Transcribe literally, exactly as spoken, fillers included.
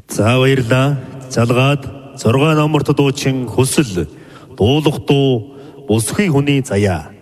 За баярлаа. Залгаад зургаан номерт дуучин хүсэл дуулах дуу Бүсгүй хүний заяа.